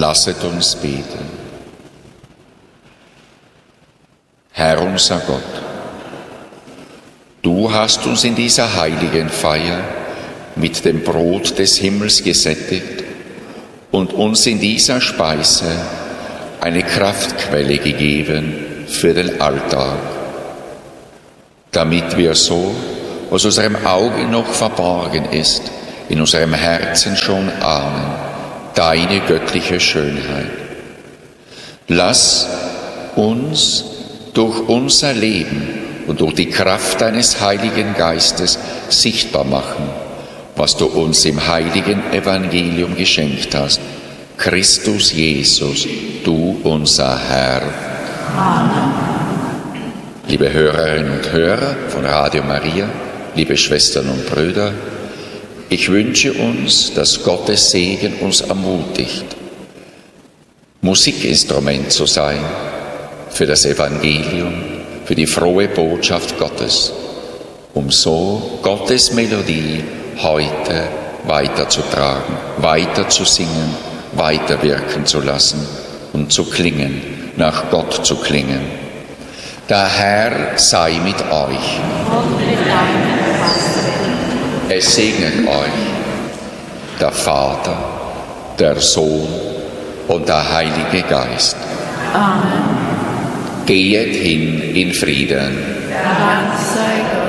Lasset uns beten. Herr unser Gott, du hast uns in dieser heiligen Feier mit dem Brot des Himmels gesättigt und uns in dieser Speise eine Kraftquelle gegeben für den Alltag, damit wir so, was unserem Auge noch verborgen ist, in unserem Herzen schon ahnen, deine göttliche Schönheit. Lass uns durch unser Leben und durch die Kraft deines Heiligen Geistes sichtbar machen, was du uns im heiligen Evangelium geschenkt hast. Christus Jesus, du unser Herr. Amen. Liebe Hörerinnen und Hörer von Radio Maria, liebe Schwestern und Brüder, ich wünsche uns, dass Gottes Segen uns ermutigt, Musikinstrument zu sein für das Evangelium, für die frohe Botschaft Gottes, um so Gottes Melodie heute weiterzutragen, weiter zu singen, weiter wirken zu lassen und zu klingen, nach Gott zu klingen. Der Herr sei mit euch. Es segnet euch der Vater, der Sohn und der Heilige Geist. Amen. Geht hin in Frieden. Dank sei Gott.